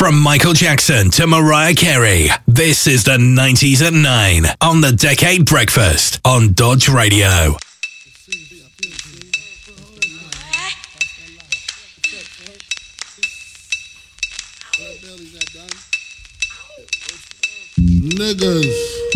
From Michael Jackson to Mariah Carey, this is the 90s at 9 on the Decade Breakfast on Dodge Radio. Niggas.